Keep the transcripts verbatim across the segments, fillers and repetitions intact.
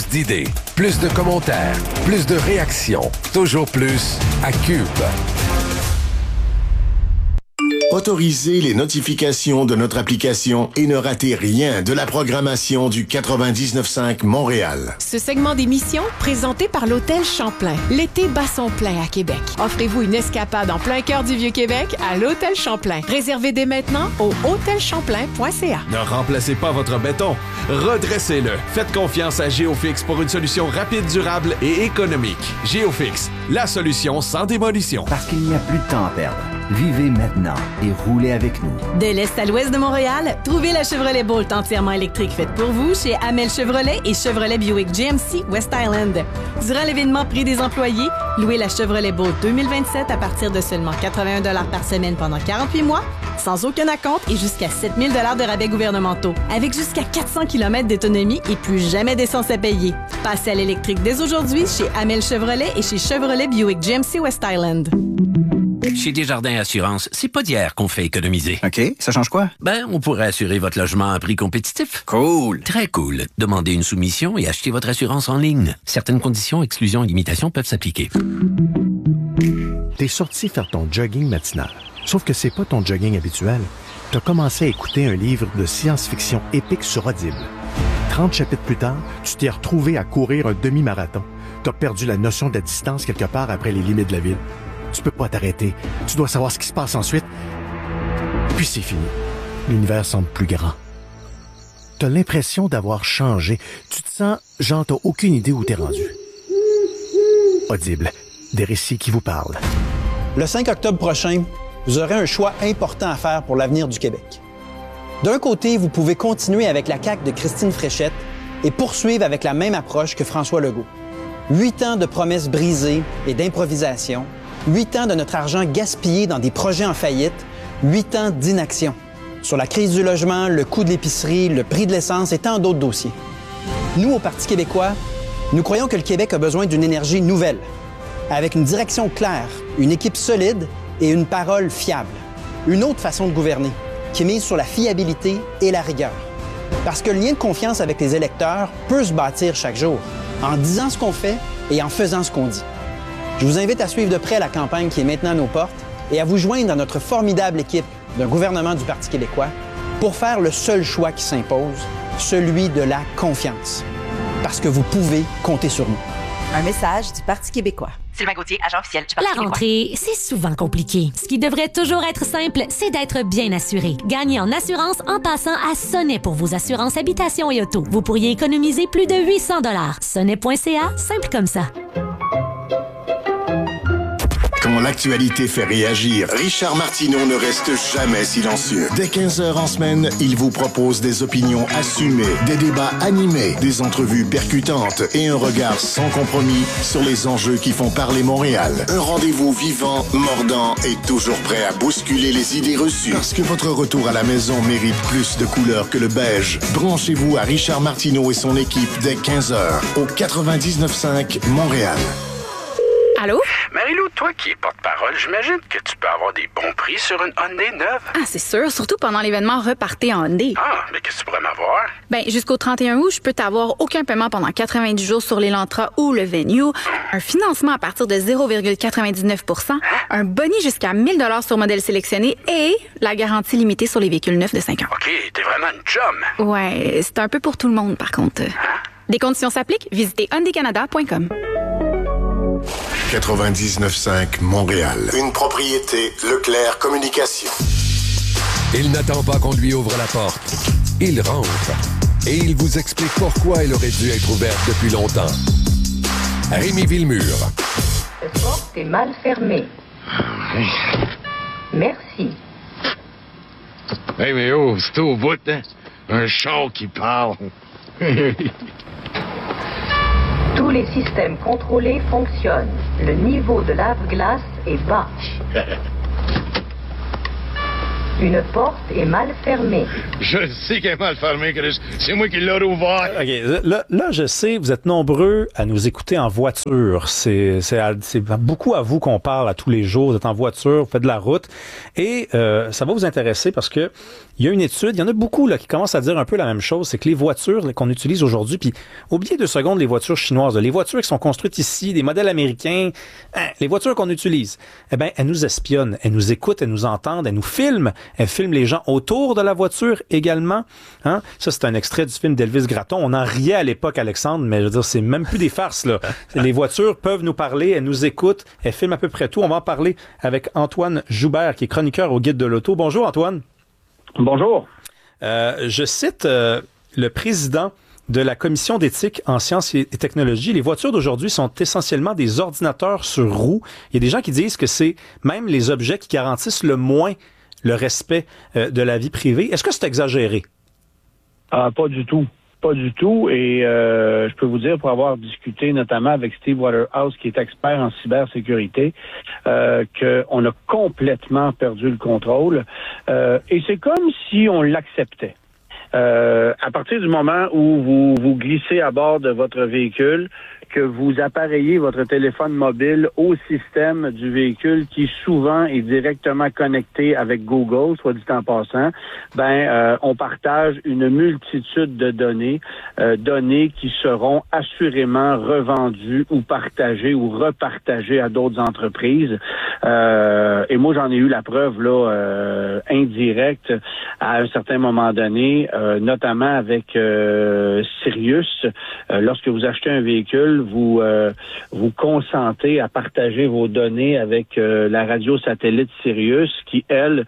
Plus d'idées, plus de commentaires, plus de réactions. Toujours plus à Cube. Autorisez les notifications de notre application et ne ratez rien de la programmation du quatre-vingt-dix-neuf cinq Montréal. Ce segment d'émission, présenté par l'Hôtel Champlain. L'été bat son plein à Québec. Offrez-vous une escapade en plein cœur du Vieux-Québec à l'Hôtel Champlain. Réservez dès maintenant au hôtel champlain point c a. Ne remplacez pas votre béton. Redressez-le. Faites confiance à Géofix pour une solution rapide, durable et économique. Géofix, la solution sans démolition. Parce qu'il n'y a plus de temps à perdre. Vivez maintenant et roulez avec nous. De l'Est à l'Ouest de Montréal, trouvez la Chevrolet Bolt entièrement électrique faite pour vous chez Amel Chevrolet et Chevrolet Buick G M C West Island. Durant l'événement Prix des employés, louez la Chevrolet Bolt deux mille vingt-sept à partir de seulement quatre-vingt-un dollars par semaine pendant quarante-huit mois, sans aucun acompte et jusqu'à sept mille dollars de rabais gouvernementaux, avec jusqu'à quatre cents kilomètres d'autonomie et plus jamais d'essence à payer. Passez à l'électrique dès aujourd'hui chez Amel Chevrolet et chez Chevrolet Buick G M C West Island. Chez Desjardins Assurance, c'est pas d'hier qu'on fait économiser. OK, ça change quoi? Ben, on pourrait assurer votre logement à prix compétitif. Cool! Très cool. Demandez une soumission et achetez votre assurance en ligne. Certaines conditions, exclusions et limitations peuvent s'appliquer. T'es sorti faire ton jogging matinal. Sauf que c'est pas ton jogging habituel. T'as commencé à écouter un livre de science-fiction épique sur Audible. trente chapitres plus tard, tu t'es retrouvé à courir un demi-marathon. T'as perdu la notion de la distance quelque part après les limites de la ville. Tu peux pas t'arrêter. Tu dois savoir ce qui se passe ensuite. Puis c'est fini. L'univers semble plus grand. T'as l'impression d'avoir changé. Tu te sens genre t'as aucune idée où t'es rendu. Audible. Des récits qui vous parlent. Le cinq octobre prochain, vous aurez un choix important à faire pour l'avenir du Québec. D'un côté, vous pouvez continuer avec la C A Q de Christine Fréchette et poursuivre avec la même approche que François Legault. Huit ans de promesses brisées et d'improvisation. Huit ans de notre argent gaspillé dans des projets en faillite, huit ans d'inaction. Sur la crise du logement, le coût de l'épicerie, le prix de l'essence et tant d'autres dossiers. Nous, au Parti québécois, nous croyons que le Québec a besoin d'une énergie nouvelle, avec une direction claire, une équipe solide et une parole fiable. Une autre façon de gouverner, qui mise sur la fiabilité et la rigueur. Parce que le lien de confiance avec les électeurs peut se bâtir chaque jour, en disant ce qu'on fait et en faisant ce qu'on dit. Je vous invite à suivre de près la campagne qui est maintenant à nos portes et à vous joindre à notre formidable équipe d'un gouvernement du Parti québécois pour faire le seul choix qui s'impose, celui de la confiance. Parce que vous pouvez compter sur nous. Un message du Parti québécois. Sylvain Gauthier, agent officiel du Parti La rentrée, c'est souvent compliqué. Ce qui devrait toujours être simple, c'est d'être bien assuré. Gagnez en assurance en passant à Sonnet pour vos assurances habitation et auto. Vous pourriez économiser plus de huit cents dollars. sonnet point c a, simple comme ça. Quand l'actualité fait réagir, Richard Martineau ne reste jamais silencieux. Dès quinze heures en semaine, il vous propose des opinions assumées, des débats animés, des entrevues percutantes et un regard sans compromis sur les enjeux qui font parler Montréal. Un rendez-vous vivant, mordant et toujours prêt à bousculer les idées reçues. Parce que votre retour à la maison mérite plus de couleurs que le beige. Branchez-vous à Richard Martineau et son équipe dès quinze heures au quatre-vingt-dix-neuf cinq Montréal. Allô? Marie-Lou, toi qui es porte-parole, j'imagine que tu peux avoir des bons prix sur une Hyundai neuve. Ah, c'est sûr, surtout pendant l'événement Repartez en Hyundai. Ah, mais qu'est-ce que tu pourrais m'avoir? Ben, jusqu'au trente et un août, je peux t'avoir aucun paiement pendant quatre-vingt-dix jours sur l'Elantra ou le Venue, un financement à partir de zéro virgule quatre-vingt-dix-neuf pour cent, un boni jusqu'à mille dollars sur modèle sélectionné et la garantie limitée sur les véhicules neufs de cinq ans. OK, t'es vraiment une chum. Ouais, c'est un peu pour tout le monde, par contre. Hein? Des conditions s'appliquent, visitez hyundai canada point com. quatre-vingt-dix-neuf cinq Montréal. Une propriété Leclerc Communication. Il n'attend pas qu'on lui ouvre la porte. Il rentre. Et il vous explique pourquoi elle aurait dû être ouverte depuis longtemps. Rémi Villemur. Cette porte est mal fermée. Merci. Hey, mais oh, c'est au bout, hein? Un char qui parle. Tous les systèmes contrôlés fonctionnent. Le niveau de lave-glace est bas. Une porte est mal fermée. Je sais qu'elle est mal fermée, Chris. C'est moi qui l'ai rouvert. OK. Là, là, je sais, vous êtes nombreux à nous écouter en voiture. C'est, c'est, à, c'est beaucoup à vous qu'on parle à tous les jours. Vous êtes en voiture, vous faites de la route. Et euh, ça va vous intéresser parce que il y a une étude, il y en a beaucoup là, qui commencent à dire un peu la même chose, c'est que les voitures là, qu'on utilise aujourd'hui, puis oubliez deux secondes les voitures chinoises, là, les voitures qui sont construites ici, des modèles américains, hein, les voitures qu'on utilise, eh bien, elles nous espionnent, elles nous écoutent, elles nous entendent, elles nous filment, elles filment les gens autour de la voiture également. Hein? Ça, c'est un extrait du film d'Elvis Gratton. On en riait à l'époque, Alexandre, mais je veux dire, c'est même plus des farces, là. Les voitures peuvent nous parler, elles nous écoutent, elles filment à peu près tout. On va en parler avec Antoine Joubert, qui est chroniqueur au Guide de l'Auto. Bonjour, Antoine. Bonjour. Euh, je cite euh, le président de la Commission d'éthique en sciences et technologies. Les voitures d'aujourd'hui sont essentiellement des ordinateurs sur roues. Il y a des gens qui disent que c'est même les objets qui garantissent le moins le respect euh, de la vie privée. Est-ce que c'est exagéré? Ah, pas du tout. Pas du tout. Et euh, je peux vous dire, pour avoir discuté notamment avec Steve Waterhouse, qui est expert en cybersécurité, euh, qu'on a complètement perdu le contrôle. Euh, et c'est comme si on l'acceptait. Euh, à partir du moment où vous vous glissez à bord de votre véhicule, que vous appareillez votre téléphone mobile au système du véhicule qui souvent est directement connecté avec Google, soit dit en passant, ben euh, on partage une multitude de données, euh, données qui seront assurément revendues ou partagées ou repartagées à d'autres entreprises. Euh, et moi, j'en ai eu la preuve là euh, indirecte à un certain moment donné, euh, notamment avec euh, Sirius. Euh, lorsque vous achetez un véhicule, vous euh, vous consentez à partager vos données avec euh, la radio satellite Sirius, qui elle,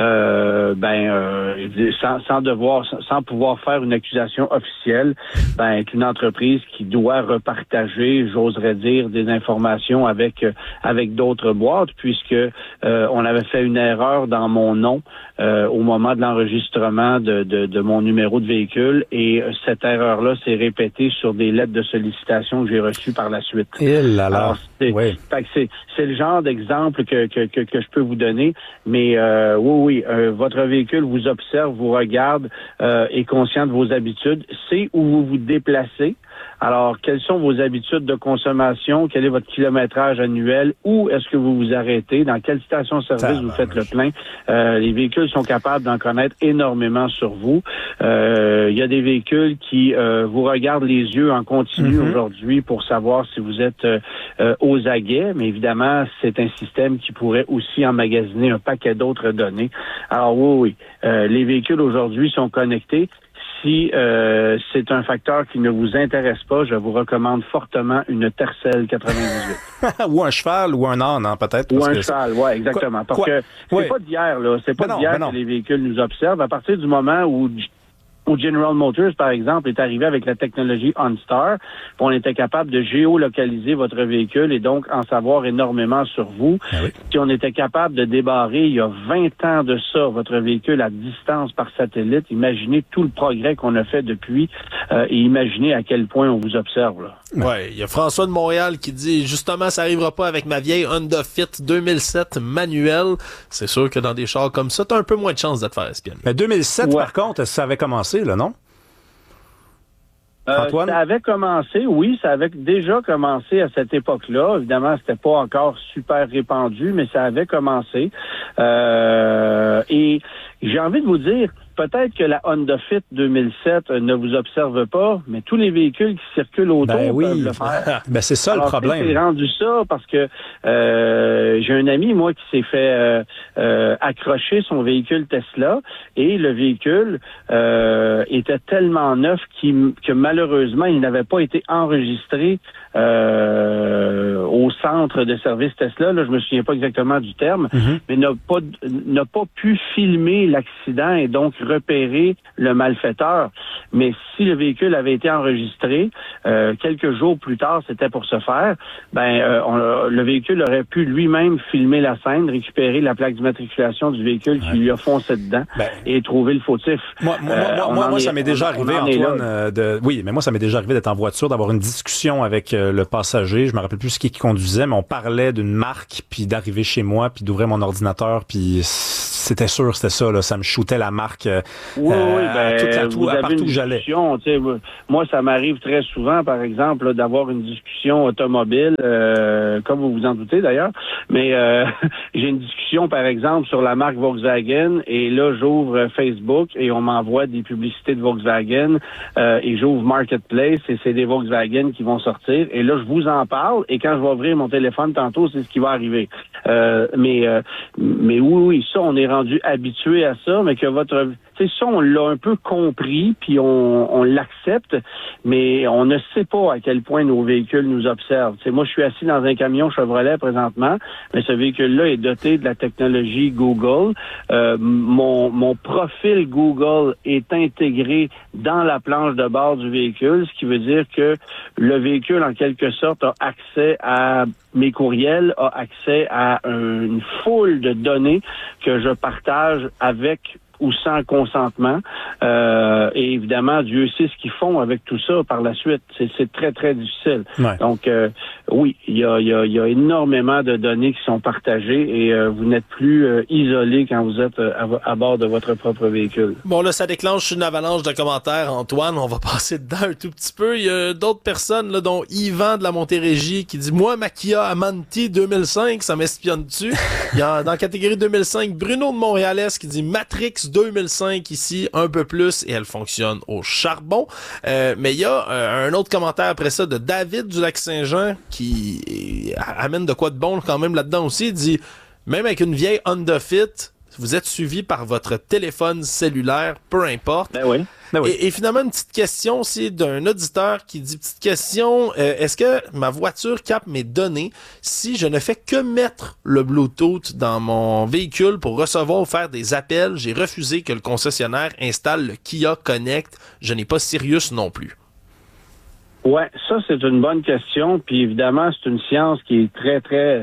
euh, ben euh, sans, sans devoir, sans pouvoir faire une accusation officielle, ben est une entreprise qui doit repartager, j'oserais dire, des informations avec euh, avec d'autres boîtes, puisque euh, on avait fait une erreur dans mon nom euh, au moment de l'enregistrement de, de, de mon numéro de véhicule, et cette erreur-là s'est répétée sur des lettres de sollicitation que j'ai reçues par la suite. Et là là. Alors, c'est, oui. fait que c'est, c'est le genre d'exemple que, que, que, que je peux vous donner, mais euh, oui, oui, euh, votre véhicule vous observe, vous regarde, euh, est conscient de vos habitudes, sait où vous vous déplacez. Alors, quelles sont vos habitudes de consommation? Quel est votre kilométrage annuel? Où est-ce que vous vous arrêtez? Dans quelle station-service vous faites le plein? Euh, les véhicules sont capables d'en connaître énormément sur vous. Euh, il y a des véhicules qui euh, vous regardent les yeux en continu mm-hmm. aujourd'hui pour savoir si vous êtes euh, euh, aux aguets, mais évidemment, c'est un système qui pourrait aussi emmagasiner un paquet d'autres données. Alors oui, oui, euh, les véhicules aujourd'hui sont connectés. Si euh, c'est un facteur qui ne vous intéresse pas, je vous recommande fortement une Tercel quatre-vingt-dix-huit. Ou un cheval ou un âne, hein, peut-être. Ou un cheval, oui, exactement. Quoi? Parce que c'est ouais. pas d'hier, là. C'est pas ben d'hier non, ben que les véhicules nous observent. À partir du moment où où General Motors, par exemple, est arrivé avec la technologie OnStar, on était capable de géolocaliser votre véhicule et donc en savoir énormément sur vous. Ah oui. Si on était capable de débarrer, il y a vingt ans de ça, votre véhicule à distance par satellite, imaginez tout le progrès qu'on a fait depuis euh, et imaginez à quel point on vous observe, là. Ouais, il y a François de Montréal qui dit justement ça arrivera pas avec ma vieille Honda Fit deux mille sept manuelle. C'est sûr que dans des chars comme ça, t'as un peu moins de chance de te faire espionner. Mais deux mille sept, ouais. Par contre, ça avait commencé, là, non? Euh, Antoine? Ça avait commencé, oui, ça avait déjà commencé à cette époque-là. Évidemment, c'était pas encore super répandu, mais ça avait commencé. Euh, et j'ai envie de vous dire, peut-être que la Honda Fit deux mille sept ne vous observe pas, mais tous les véhicules qui circulent autour ben oui. peuvent le faire. Ben c'est ça. Alors, le problème. C'est rendu ça parce que euh, j'ai un ami, moi, qui s'est fait euh, euh, accrocher son véhicule Tesla et le véhicule euh, était tellement neuf qu'il, que malheureusement, il n'avait pas été enregistré euh, au centre de service Tesla. Là, je me souviens pas exactement du terme, mm-hmm. mais n'a pas n'a pas pu filmer l'accident et donc repérer le malfaiteur. Mais si le véhicule avait été enregistré, euh, quelques jours plus tard, c'était pour se faire, ben euh, on, le véhicule aurait pu lui-même filmer la scène, récupérer la plaque d'immatriculation du véhicule ouais. qui lui a foncé dedans ben, et trouver le fautif. Moi, moi, euh, moi, moi, moi est, ça m'est déjà on, arrivé, on Antoine, euh, de, oui, mais moi, ça m'est déjà arrivé d'être en voiture, d'avoir une discussion avec euh, le passager. Je me rappelle plus ce qui conduisait, mais on parlait d'une marque, puis d'arriver chez moi, puis d'ouvrir mon ordinateur, puis c'était sûr, c'était ça, là, ça me shootait la marque euh, oui, oui, ben, toute la, tout, vous à avez partout une où j'allais. discussion, tu sais, moi, ça m'arrive très souvent, par exemple, là, d'avoir une discussion automobile, euh, comme vous vous en doutez d'ailleurs, mais euh, j'ai une discussion, par exemple, sur la marque Volkswagen, et là, j'ouvre Facebook et on m'envoie des publicités de Volkswagen, euh, et j'ouvre Marketplace et c'est des Volkswagen qui vont sortir, et là, je vous en parle, et quand je vais ouvrir mon téléphone tantôt, c'est ce qui va arriver. Euh, mais euh, mais oui, oui, ça, on est rendu habitué à ça, mais que votre... Tu sais, ça, on l'a un peu compris, puis on, on l'accepte, mais on ne sait pas à quel point nos véhicules nous observent. Tu sais, moi, je suis assis dans un camion Chevrolet présentement, mais ce véhicule-là est doté de la technologie Google. Euh, mon, mon profil Google est intégré dans la planche de bord du véhicule, ce qui veut dire que le véhicule, en quelque sorte, a accès à mes courriels, a accès à une foule de données que je partage avec ou sans consentement. Euh, et évidemment, Dieu sait ce qu'ils font avec tout ça par la suite. C'est, c'est très, très difficile. Ouais. Donc, euh, oui, il y a, y, a, y a énormément de données qui sont partagées et euh, vous n'êtes plus euh, isolé quand vous êtes euh, à, à bord de votre propre véhicule. Bon, là, ça déclenche une avalanche de commentaires, Antoine. On va passer dedans un tout petit peu. Il y a d'autres personnes, là, dont Yvan de la Montérégie, qui dit « Moi, ma Kia Amanti deux mille cinq, ça m'espionne dessus. » Il y a dans la catégorie deux mille cinq, Bruno de Montréal-Est qui dit « Matrix deux mille cinq ici, un peu plus, et elle fonctionne au charbon. Euh, mais il y a euh, un autre commentaire après ça de David du Lac-Saint-Jean qui euh, amène de quoi de bon quand même là-dedans aussi. Il dit, même avec une vieille Honda Fit, vous êtes suivi par votre téléphone cellulaire, peu importe. Ben oui. Ben oui. Et, et finalement, une petite question aussi d'un auditeur qui dit, petite question, euh, est-ce que ma voiture capte mes données si je ne fais que mettre le Bluetooth dans mon véhicule pour recevoir ou faire des appels? J'ai refusé que le concessionnaire installe le Kia Connect. Je n'ai pas Sirius non plus. Ouais, ça, c'est une bonne question. Puis évidemment, c'est une science qui est très, très...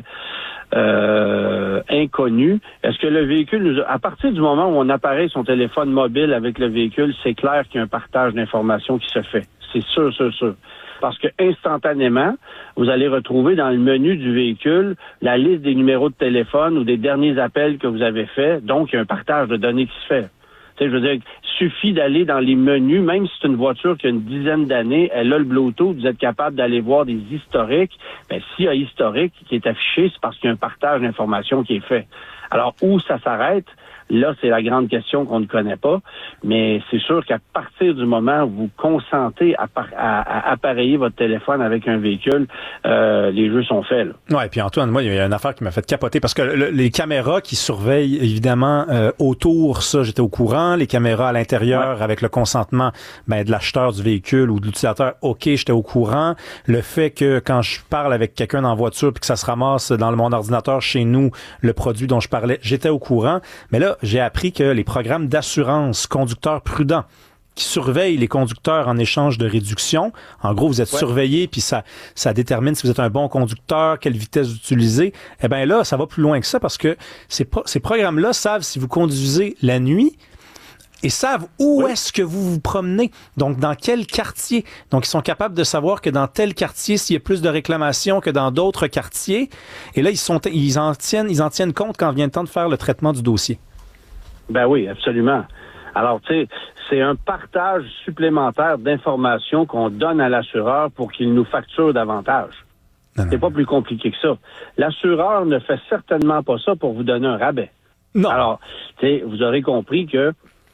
Euh, inconnu. Est-ce que le véhicule nous a... À partir du moment où on appareille son téléphone mobile avec le véhicule, c'est clair qu'il y a un partage d'informations qui se fait. C'est sûr, sûr, sûr. Parce que instantanément, vous allez retrouver dans le menu du véhicule la liste des numéros de téléphone ou des derniers appels que vous avez faits. Donc, il y a un partage de données qui se fait. Tu sais, je veux dire, il suffit d'aller dans les menus, même si c'est une voiture qui a une dizaine d'années, elle a le Bluetooth, vous êtes capable d'aller voir des historiques. Ben, s'il y a historique qui est affiché, c'est parce qu'il y a un partage d'informations qui est fait. Alors, où ça s'arrête? Là, c'est la grande question qu'on ne connaît pas, mais c'est sûr qu'à partir du moment où vous consentez à, par- à, à appareiller votre téléphone avec un véhicule, euh, les jeux sont faits. Oui, et puis Antoine, moi, il y a une affaire qui m'a fait capoter, parce que le, les caméras qui surveillent, évidemment, euh, autour, ça, j'étais au courant. Les caméras à l'intérieur, ouais. avec le consentement ben, de l'acheteur du véhicule ou de l'utilisateur, OK, j'étais au courant. Le fait que quand je parle avec quelqu'un en voiture puis que ça se ramasse dans le mon ordinateur chez nous, le produit dont je parlais, j'étais au courant. Mais là, j'ai appris que les programmes d'assurance conducteurs prudents qui surveillent les conducteurs en échange de réduction, en gros, vous êtes ouais. surveillé, puis ça ça détermine si vous êtes un bon conducteur, quelle vitesse vous utilisez. Eh bien là, ça va plus loin que ça parce que ces, ces programmes-là savent si vous conduisez la nuit et savent où oui. est-ce que vous vous promenez, donc dans quel quartier. Donc, ils sont capables de savoir que dans tel quartier, s'il y a plus de réclamations que dans d'autres quartiers. Et là, ils, sont, ils, en tiennent, ils en tiennent compte quand vient le temps de faire le traitement du dossier. Ben oui, absolument. Alors, tu sais, c'est un partage supplémentaire d'informations qu'on donne à l'assureur pour qu'il nous facture davantage. Non, non. C'est pas plus compliqué que ça. L'assureur ne fait certainement pas ça pour vous donner un rabais. Non. Alors, tu sais, vous aurez compris que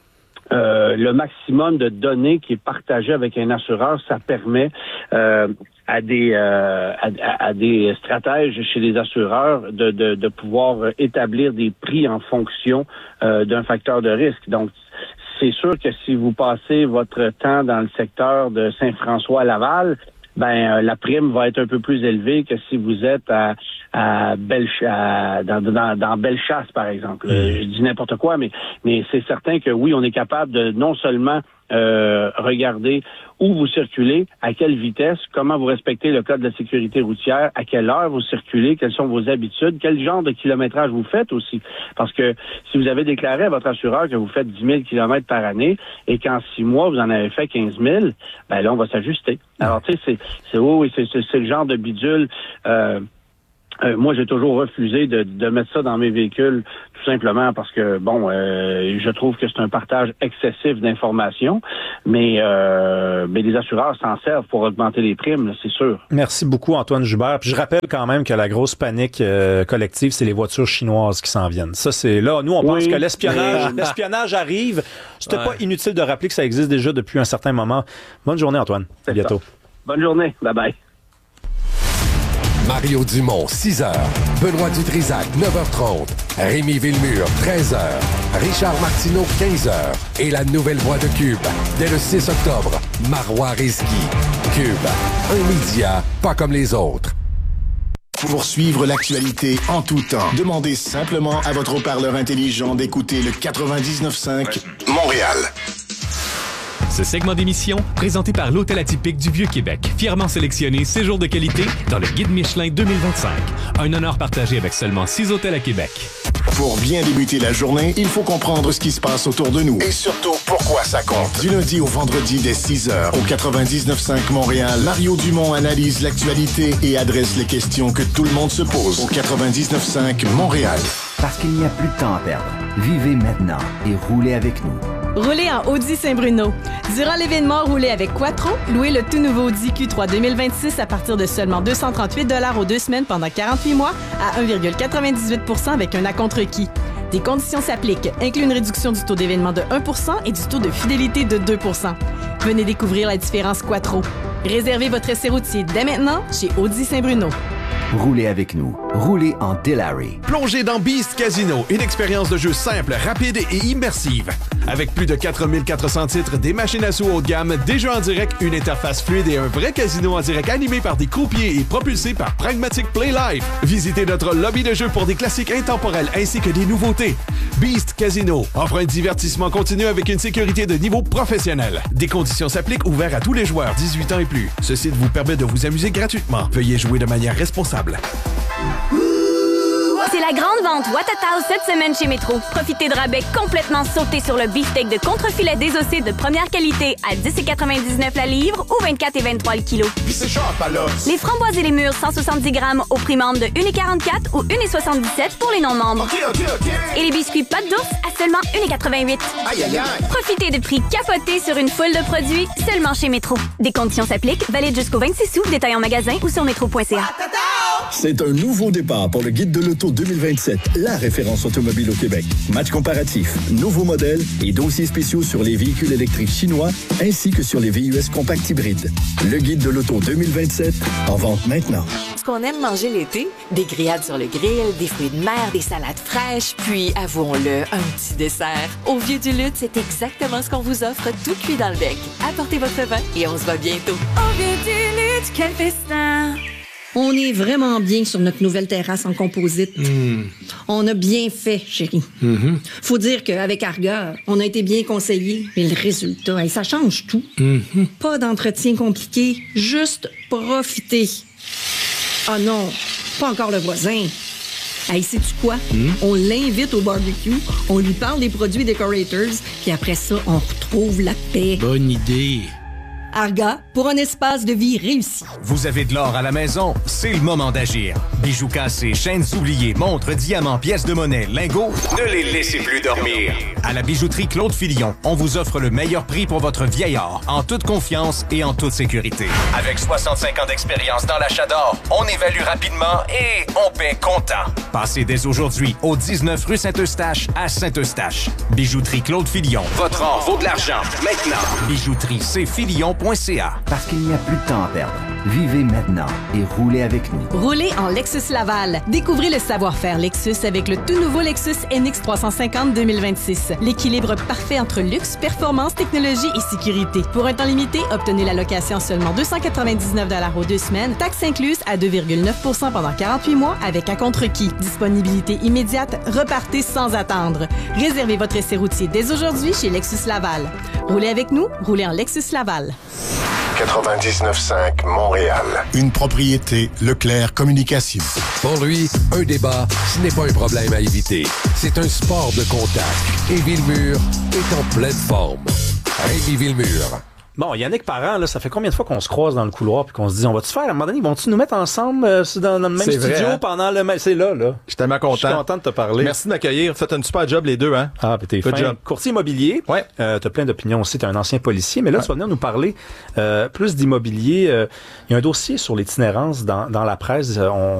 euh, le maximum de données qui est partagé avec un assureur, ça permet euh, à des euh, à, à des stratèges chez les assureurs de, de, de pouvoir établir des prix en fonction euh, d'un facteur de risque. Donc, c'est sûr que si vous passez votre temps dans le secteur de Saint-François-Laval, ben euh, la prime va être un peu plus élevée que si vous êtes à, à, Belch- à dans, dans, dans Bellechasse, par exemple. Euh, je dis n'importe quoi, mais mais c'est certain que oui, on est capable de non seulement euh, regarder où vous circulez, à quelle vitesse, comment vous respectez le code de la sécurité routière, à quelle heure vous circulez, quelles sont vos habitudes, quel genre de kilométrage vous faites aussi. Parce que si vous avez déclaré à votre assureur que vous faites dix mille kilomètres par année et qu'en six mois, vous en avez fait quinze mille, ben là, on va s'ajuster. Alors, tu sais, c'est, c'est, oui, c'est, c'est, c'est le genre de bidule... Euh, Euh, moi, j'ai toujours refusé de, de mettre ça dans mes véhicules, tout simplement parce que, bon, euh, je trouve que c'est un partage excessif d'informations, mais, euh, mais les assureurs s'en servent pour augmenter les primes, là, c'est sûr. Merci beaucoup, Antoine Joubert. Puis je rappelle quand même que la grosse panique euh, collective, c'est les voitures chinoises qui s'en viennent. Ça, c'est là, nous, on oui, pense que l'espionnage, mais... l'espionnage arrive. C'était ouais. pas inutile de rappeler que ça existe déjà depuis un certain moment. Bonne journée, Antoine. C'est à bientôt. Ça. Bonne journée. Bye-bye. Mario Dumont, six heures. Benoît Dutrisac, neuf heures trente. Rémi Villemure, treize heures. Richard Martineau, quinze heures. Et la nouvelle voix de Cube, dès le six octobre, Marois Risky. Cube, un média pas comme les autres. Pour suivre l'actualité en tout temps, demandez simplement à votre haut-parleur intelligent d'écouter le quatre-vingt-dix-neuf cinq Montréal. Ce segment d'émission, présenté par l'Hôtel Atypique du Vieux-Québec, fièrement sélectionné séjour de qualité dans le Guide Michelin deux mille vingt-cinq. Un honneur partagé avec seulement six hôtels à Québec. Pour bien débuter la journée, il faut comprendre ce qui se passe autour de nous. Et surtout, pourquoi ça compte. Du lundi au vendredi dès six heures, au quatre-vingt-dix-neuf cinq Montréal, Mario Dumont analyse l'actualité et adresse les questions que tout le monde se pose. Au quatre-vingt-dix-neuf cinq Montréal. Parce qu'il n'y a plus de temps à perdre. Vivez maintenant et roulez avec nous. Roulez en Audi Saint-Bruno. Durant l'événement Roulez avec Quattro, louez le tout nouveau Audi Q trois deux mille vingt-six à partir de seulement deux cent trente-huit dollars aux deux semaines pendant quarante-huit mois à un virgule quatre-vingt-dix-huit pour cent avec un acompte requis. Des conditions s'appliquent, inclut une réduction du taux d'événement de un pour cent et du taux de fidélité de deux pour cent. Venez découvrir la différence Quattro. Réservez votre essai routier dès maintenant chez Audi Saint-Bruno. Roulez avec nous. Roulez en Delary. Plongez dans Beast Casino, une expérience de jeu simple, rapide et immersive. Avec plus de quatre mille quatre cents titres, des machines à sous haut de gamme, des jeux en direct, une interface fluide et un vrai casino en direct animé par des croupiers et propulsé par Pragmatic Play Live. Visitez notre lobby de jeux pour des classiques intemporels ainsi que des nouveautés. Beast Casino offre un divertissement continu avec une sécurité de niveau professionnel. Des conditions s'appliquent, ouverts à tous les joueurs dix-huit ans et plus. Ce site vous permet de vous amuser gratuitement. Veuillez jouer de manière responsable. C'est la grande vente Watatao cette semaine chez Métro. Profitez de rabais complètement sautés sur le beefsteak de contrefilet désossé de première qualité à dix quatre-vingt-dix-neuf la livre ou vingt-quatre et vingt-trois le kilo. Les framboises et les mûres cent soixante-dix grammes au prix membre de un quarante-quatre ou un soixante-dix-sept pour les non-membres. Okay, okay, okay. Et les biscuits pâte d'ours à seulement un quatre-vingt-huit. Aïe, aïe, aïe. Profitez de prix capotés sur une foule de produits seulement chez Métro. Des conditions s'appliquent, valide jusqu'au vingt-six août, détail en magasin ou sur métro point c a. C'est un nouveau départ pour le Guide de l'auto deux mille vingt-sept, la référence automobile au Québec. Match comparatif, nouveaux modèles et dossiers spéciaux sur les véhicules électriques chinois ainsi que sur les V U S compacts hybrides. Le Guide de l'auto deux mille vingt-sept, en vente maintenant. Ce qu'on aime manger l'été, des grillades sur le grill, des fruits de mer, des salades fraîches, puis, avouons-le, un petit dessert. Au Vieux du Lutte, c'est exactement ce qu'on vous offre, tout cuit dans le bec. Apportez votre vin et on se voit bientôt. Au Vieux du Lutte, quel festin! On est vraiment bien sur notre nouvelle terrasse en composite. Mmh. On a bien fait, chérie. Mmh. Faut dire qu'avec Arga, on a été bien conseillés. Mais le résultat, hey, ça change tout. Mmh. Pas d'entretien compliqué, juste profiter. Ah non, pas encore le voisin. Hey, sais-tu quoi? Mmh. On l'invite au barbecue, on lui parle des produits Decorators, puis après ça, on retrouve la paix. Bonne idée. Arga, pour un espace de vie réussi. Vous avez de l'or à la maison? C'est le moment d'agir. Bijoux cassés, chaînes oubliées, montres, diamants, pièces de monnaie, lingots, ne les laissez plus dormir. À la bijouterie Claude Filion, on vous offre le meilleur prix pour votre vieil or, en toute confiance et en toute sécurité. Avec soixante-cinq ans d'expérience dans l'achat d'or, on évalue rapidement et on paie comptant. Passez dès aujourd'hui au dix-neuf rue Saint-Eustache à Saint-Eustache. Bijouterie Claude Filion. Votre or vaut de l'argent. Maintenant. Bijouterie C Filion. Parce qu'il n'y a plus de temps à perdre. Vivez maintenant et roulez avec nous. Roulez en Lexus Laval. Découvrez le savoir-faire Lexus avec le tout nouveau Lexus N X trois cent cinquante deux mille vingt-six. L'équilibre parfait entre luxe, performance, technologie et sécurité. Pour un temps limité, obtenez la location seulement deux cent quatre-vingt-dix-neuf dollars aux deux semaines, taxes incluses à deux virgule neuf pour cent pendant quarante-huit mois avec acompte requis. Disponibilité immédiate, repartez sans attendre. Réservez votre essai routier dès aujourd'hui chez Lexus Laval. Roulez avec nous, roulez en Lexus Laval. quatre-vingt-dix-neuf cinq Montréal. Une propriété Leclerc Communication. Pour lui, un débat, ce n'est pas un problème à éviter. C'est un sport de contact. Et Villemure est en pleine forme. Rémi Villemure. Bon, Yannick Parent, là, ça fait combien de fois qu'on se croise dans le couloir puis qu'on se dit, on va-tu faire, à un moment donné, vont-tu nous mettre ensemble euh, dans, dans le même C'est studio vrai, hein? pendant le même... C'est là, là. Je suis tellement content. Je suis content de te parler. Merci de m'accueillir. Faites un super job, les deux, hein? Ah, puis t'es Good fin. job. Courtier immobilier. Ouais. Euh, t'as plein d'opinions aussi. T'es un ancien policier. Mais là, Ouais. tu vas venir nous parler euh, plus d'immobilier. Euh, il y a un dossier sur l'itinérance dans, dans la presse. Euh, on